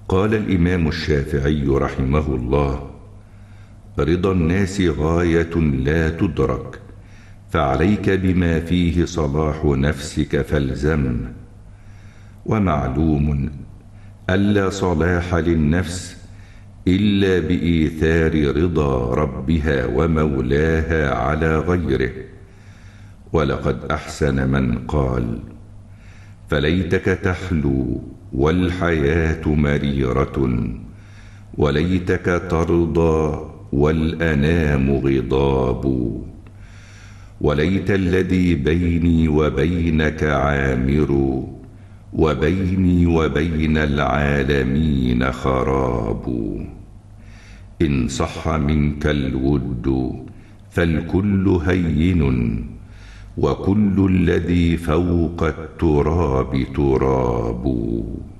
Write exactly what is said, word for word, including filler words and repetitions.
قال الإمام الشافعي رحمه الله: رضا الناس غاية لا تدرك، فعليك بما فيه صلاح نفسك فالزم. ومعلوم ألا صلاح للنفس إلا بإيثار رضا ربها ومولاها على غيره. ولقد أحسن من قال: فليتك تحلو والحياة مريرة، وليتك ترضى والأنام غضاب. وليت الذي بيني وبينك عامر، وبيني وبين العالمين خراب. إن صح منك الود فالكل هين، وكل الذي فوق التراب تراب.